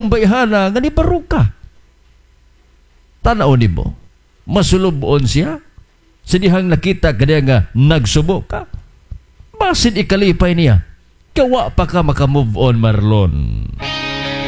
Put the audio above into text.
imong bayhana nga ni baruka. Tanaw ni mo, masulubon siya sa dihang nakita kanya nga nagsubo ka. Basin ikalipay niya, kawa pa ka makamove on, Marlon.